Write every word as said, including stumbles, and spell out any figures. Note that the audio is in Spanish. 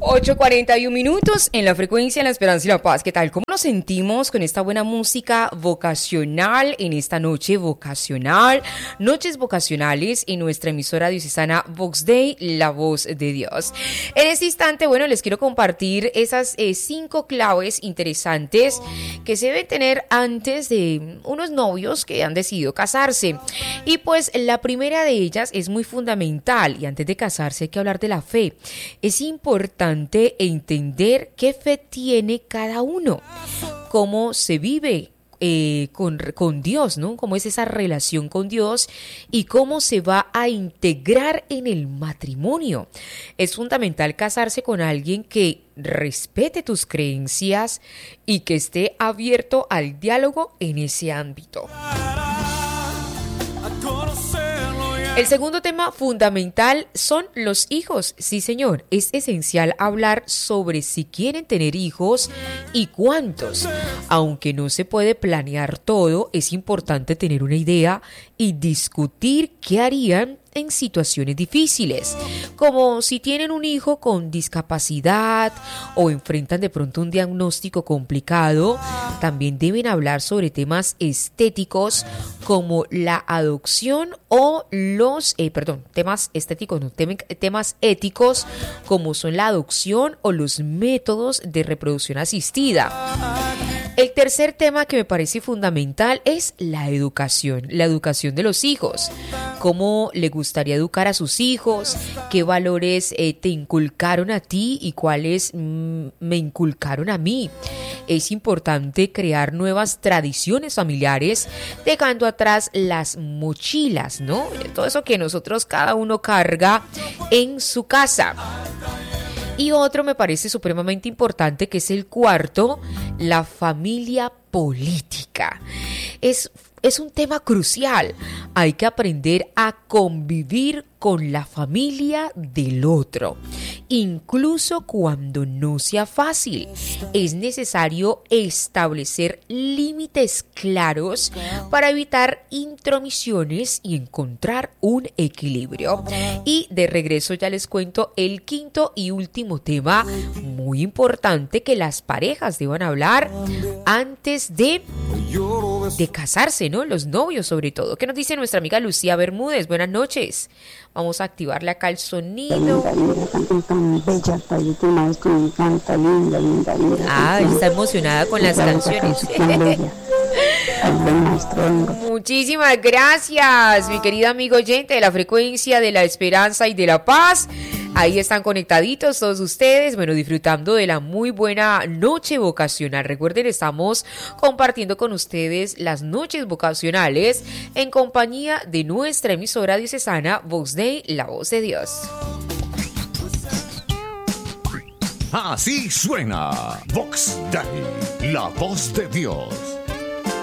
ocho cuarenta y uno minutos en la frecuencia de la esperanza y la paz. ¿Qué tal? ¿Cómo nos sentimos con esta buena música vocacional en esta noche vocacional? Noches vocacionales en nuestra emisora diocesana Vox Dei, la voz de Dios. En este instante, bueno, les quiero compartir esas eh, cinco claves interesantes que se deben tener antes de unos novios que han decidido casarse. Y pues la primera de ellas es muy fundamental, y antes de casarse hay que hablar de la fe. Es importante entender qué fe tiene cada uno, cómo se vive eh, con, con Dios, ¿no? Cómo es esa relación con Dios y cómo se va a integrar en el matrimonio. Es fundamental casarse con alguien que respete tus creencias y que esté abierto al diálogo en ese ámbito. El segundo tema fundamental son los hijos. Sí, señor, es esencial hablar sobre si quieren tener hijos y cuántos. Aunque no se puede planear todo, es importante tener una idea y discutir qué harían en situaciones difíciles, como si tienen un hijo con discapacidad o enfrentan de pronto un diagnóstico complicado. También deben hablar sobre temas estéticos como la adopción o los, eh, perdón, temas estéticos, no, tem- temas éticos como son la adopción o los métodos de reproducción asistida. El tercer tema que me parece fundamental es la educación, la educación de los hijos. ¿Cómo le gustaría educar a sus hijos? ¿Qué valores eh, te inculcaron a ti y cuáles mm, me inculcaron a mí? Es importante crear nuevas tradiciones familiares, dejando atrás las mochilas, ¿no? Todo eso que nosotros cada uno carga en su casa. Y otro me parece supremamente importante, que es el cuarto, la familia política. Es, es un tema crucial. Hay que aprender a convivir con la familia del otro, incluso cuando no sea fácil. Es necesario establecer límites claros para evitar intromisiones y encontrar un equilibrio. Y de regreso ya les cuento el quinto y último tema muy importante que las parejas deban hablar antes de, de casarse, ¿no? Los novios sobre todo. ¿Qué nos dice nuestra amiga Lucía Bermúdez? Buenas noches. Vamos a activarle acá el sonido. Ah, está emocionada con las canciones. Muchísimas gracias, mi querida amigo oyente de la frecuencia de la esperanza y de la paz. Ahí están conectaditos todos ustedes, bueno, disfrutando de la muy buena noche vocacional. Recuerden, estamos compartiendo con ustedes las noches vocacionales en compañía de nuestra emisora diocesana Vox Dei, la voz de Dios. Así suena Vox Dei, la voz de Dios.